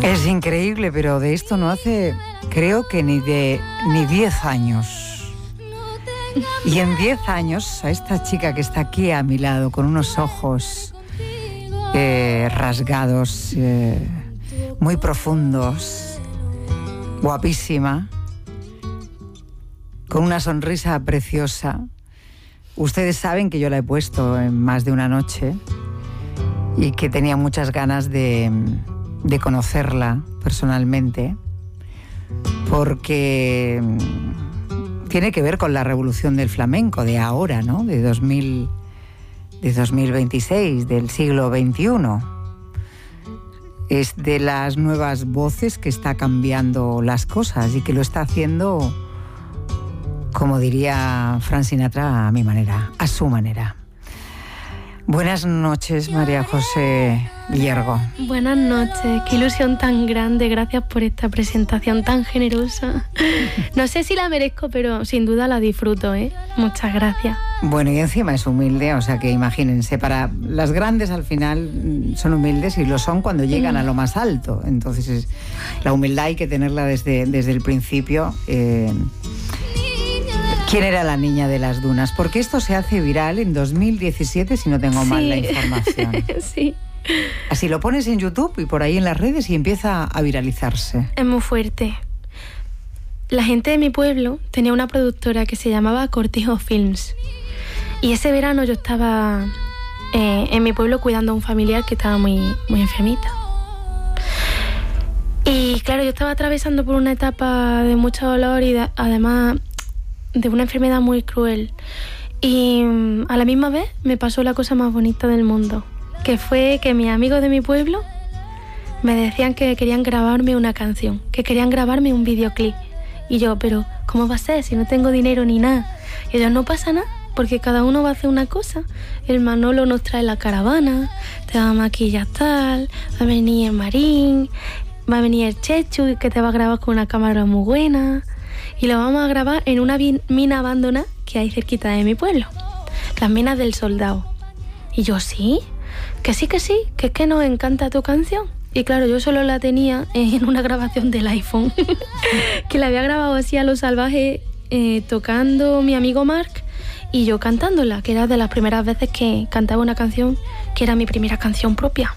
Es increíble, pero de esto no hace, creo que ni 10 años. Y en 10 años, a esta chica que está aquí a mi lado, con unos ojos rasgados, muy profundos, guapísima, con una sonrisa preciosa. Ustedes saben que yo la he puesto en más de una noche y que tenía muchas ganas de conocerla personalmente, porque tiene que ver con la revolución del flamenco de ahora, ¿no? De 2026, del siglo XXI. Es de las nuevas voces que está cambiando las cosas y que lo está haciendo, como diría Frank Sinatra, a mi manera, a su manera. Buenas noches, María José Llergo. Buenas noches, qué ilusión tan grande, gracias por esta presentación tan generosa. No sé si la merezco, pero sin duda la disfruto, ¿eh? Muchas gracias. Bueno, y encima es humilde, o sea que imagínense, para las grandes al final son humildes y lo son cuando llegan a lo más alto. Entonces la humildad hay que tenerla desde el principio. ¿Quién era la niña de las dunas? Porque esto se hace viral en 2017, si no tengo mal la información. Sí. Así lo pones en YouTube y por ahí en las redes y empieza a viralizarse. Es muy fuerte. La gente de mi pueblo tenía una productora que se llamaba Cortijo Films. Y ese verano yo estaba en mi pueblo cuidando a un familiar que estaba muy, muy enfermita. Y claro, yo estaba atravesando por una etapa de mucho dolor y además de una enfermedad muy cruel. Y a la misma vez me pasó la cosa más bonita del mundo, que fue que mis amigos de mi pueblo me decían que querían grabarme una canción, que querían grabarme un videoclip. Y yo, pero ¿cómo va a ser si no tengo dinero ni nada? Y ellos, no pasa nada, porque cada uno va a hacer una cosa. El Manolo nos trae la caravana, te va a maquillar tal, va a venir el Marín, va a venir el Chechu, que te va a grabar con una cámara muy buena. Y lo vamos a grabar en una mina abandonada que hay cerquita de mi pueblo, las minas del Soldado. Y yo, sí, que es que nos encanta tu canción. Y claro, yo solo la tenía en una grabación del iPhone, que la había grabado así a lo salvaje, tocando mi amigo Mark y yo cantándola, que era de las primeras veces que cantaba una canción que era mi primera canción propia.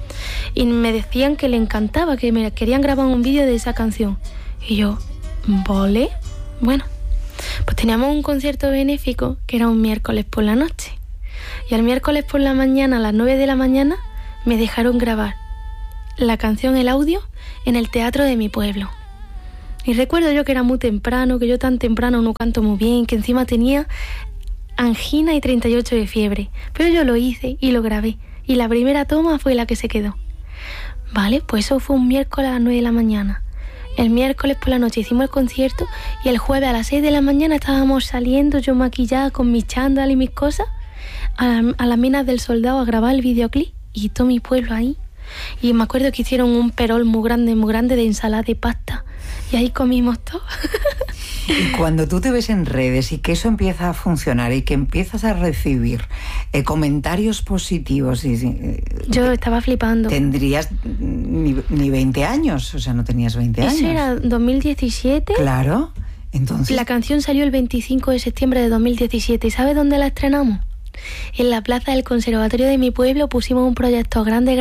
Y me decían que le encantaba, que me querían grabar un vídeo de esa canción. Y yo, vale, bueno, pues teníamos un concierto benéfico que era un miércoles por la noche. Y el miércoles por la mañana, a las 9 de la mañana, me dejaron grabar la canción, el audio, en el teatro de mi pueblo. Y recuerdo yo que era muy temprano, que yo tan temprano no canto muy bien, que encima tenía angina y 38 de fiebre. Pero yo lo hice y lo grabé. Y la primera toma fue la que se quedó. Vale, pues eso fue un miércoles a las 9 de la mañana. El miércoles por la noche hicimos el concierto y el jueves a las 6 de la mañana estábamos saliendo, yo maquillada con mi chándal y mis cosas, a las minas del Soldado a grabar el videoclip y todo mi pueblo ahí. Y me acuerdo que hicieron un perol muy grande de ensalada de pasta y ahí comimos todo. Y cuando tú te ves en redes y que eso empieza a funcionar y que empiezas a recibir comentarios positivos... yo estaba flipando. Tendrías ni 20 años, o sea, no tenías 20 años. Eso era 2017. Claro, entonces... La canción salió el 25 de septiembre de 2017. ¿Y sabes dónde la estrenamos? En la plaza del conservatorio de mi pueblo pusimos un proyecto grande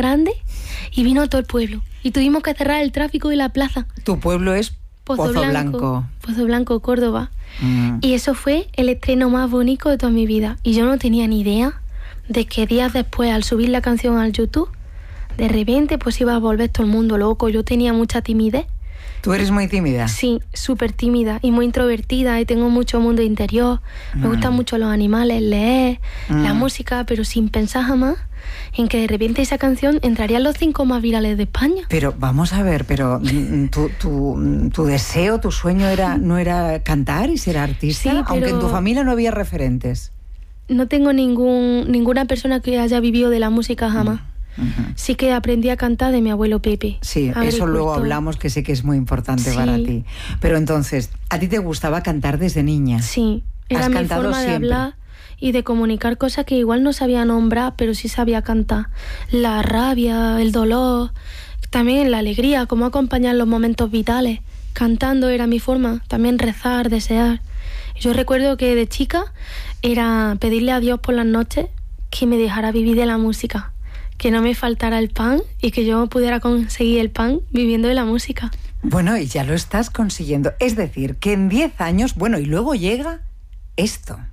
y vino todo el pueblo. Y tuvimos que cerrar el tráfico de la plaza. ¿Tu pueblo es...? Pozo Blanco. Pozo Blanco, Córdoba. Y eso fue el estreno más bonito de toda mi vida. Y yo no tenía ni idea de que días después, al subir la canción al YouTube, de repente pues iba a volver todo el mundo loco. Yo tenía mucha timidez. ¿Tú eres muy tímida? Sí, súper tímida y muy introvertida y tengo mucho mundo interior. Me gustan mucho los animales, leer, la música, pero sin pensar jamás en que de repente esa canción entraría en los 5 más virales de España. Pero vamos a ver, pero tu deseo, tu sueño no era cantar y ser artista, sí, aunque en tu familia no había referentes. No tengo ninguna persona que haya vivido de la música jamás. Sí que aprendí a cantar de mi abuelo Pepe. Sí, eso luego hablamos, que sé que es muy importante para ti. Pero entonces, ¿a ti te gustaba cantar desde niña? Sí, era mi forma de hablar y de comunicar cosas que igual no sabía nombrar, pero sí sabía cantar. La rabia, el dolor, también la alegría, cómo acompañar los momentos vitales. Cantando era mi forma, también rezar, desear. Yo recuerdo que de chica era pedirle a Dios por las noches que me dejara vivir de la música, que no me faltara el pan y que yo pudiera conseguir el pan viviendo de la música. Bueno, y ya lo estás consiguiendo. Es decir, que en 10 años, bueno, y luego llega esto.